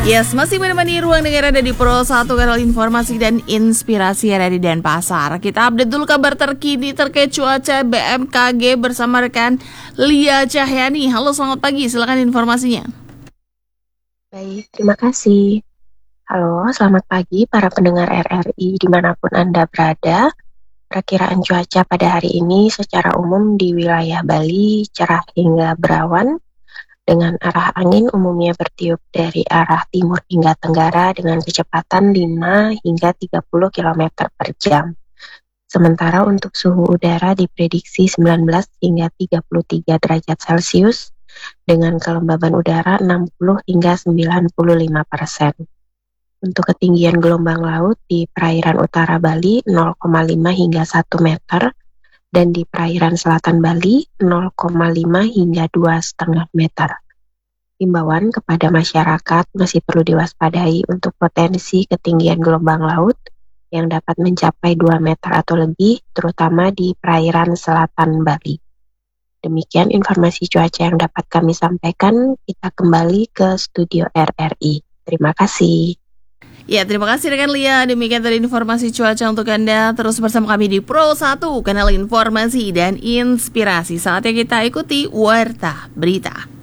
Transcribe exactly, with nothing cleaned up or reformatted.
Yes, masih menemani Ruang Dengar ada di Pro satu, kanal informasi dan inspirasi ada di Denpasar. Kita update dulu kabar terkini terkait cuaca B M K G bersama rekan Lia Cahyani. Halo, selamat pagi, silakan informasinya. Baik, terima kasih. Halo, selamat pagi para pendengar R R I dimanapun Anda berada. Perkiraan cuaca pada hari ini secara umum di wilayah Bali cerah hingga berawan, dengan arah angin umumnya bertiup dari arah timur hingga tenggara dengan kecepatan lima hingga tiga puluh kilometer per jam. Sementara untuk suhu udara diprediksi sembilan belas hingga tiga puluh tiga derajat Celcius dengan kelembaban udara enam puluh hingga sembilan puluh lima persen. Untuk ketinggian gelombang laut di perairan utara Bali nol koma lima hingga satu meter dan di perairan selatan Bali nol koma lima hingga dua koma lima meter. Himbauan kepada masyarakat masih perlu diwaspadai untuk potensi ketinggian gelombang laut yang dapat mencapai dua meter atau lebih, terutama di perairan selatan Bali. Demikian informasi cuaca yang dapat kami sampaikan. Kita kembali ke studio R R I. Terima kasih. Ya, terima kasih rekan Lia. Demikian tadi informasi cuaca untuk Anda. Terus bersama kami di Pro satu, kanal informasi dan inspirasi. Saatnya kita ikuti Warta Berita.